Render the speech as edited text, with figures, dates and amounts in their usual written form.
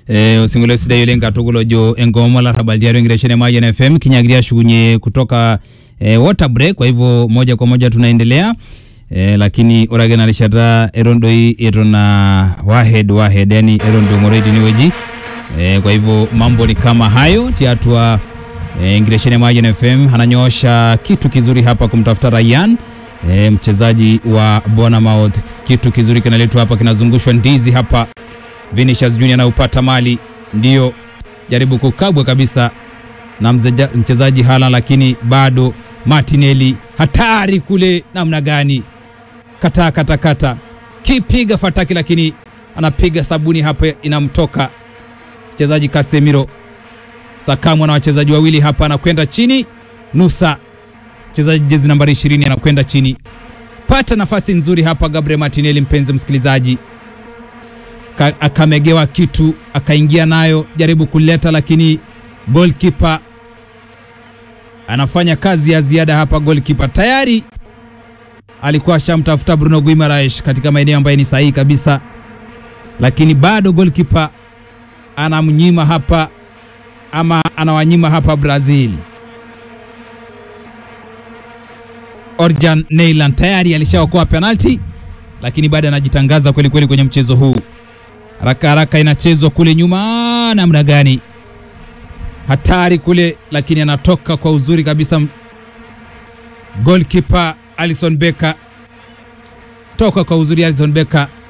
Usingule sida yule ngatugulo jo engoma la habari ngireshene Mayan FM kinyagiria shugunye kutoka water break. Kwa hivyo moja kwa moja tunaendelea. Lakini oragena lishata erondo hii erona wahed yani erondo ngoredi ni weji. Kwa hivyo mambo ni kama hayo tiatua ngireshene Mayan FM ananyosha kitu kizuri hapa kumtafuta Ryan, mchezaji wa Bournemouth. Kitu kizuri kinaletwa hapa, kinazungushwa ndizi hapa. Vinicius Junior na upata mali, ndio jaribu kukabwa kabisa na mchezaji Haaland, lakini bado Martinelli hatari kule namna gani, kata kipiga fataki, lakini anapiga sabuni hapa inamtoka mchezaji Casemiro. Sakamwa na wachezaji wawili hapa, anakwenda chini. Nusa mchezaji jezi nambari 20 anakwenda chini. Pata nafasi nzuri hapa Gabriel Martinelli, mpenzi msikilizaji, akamegewa kitu akaingia nayo, jaribu kuleta, lakini goalkeeper anafanya kazi ya ziada hapa. Goalkeeper tayari alikuwa shamtafuta Bruno Guimaraes katika maeneo ambayo ni sahihi kabisa, lakini bado goalkeeper anamnyima hapa, ama anawanyima hapa Brazil. Orjan Neyland tayari alishaokoa penalty, lakini bado anajitangaza kweli kweli kwenye mchezo huu. Haraka inachezwa kule nyuma, namna gani, hatari kule, lakini anatoka kwa uzuri kabisa goalkeeper Alisson Becker, toka kwa uzuri Alisson Becker.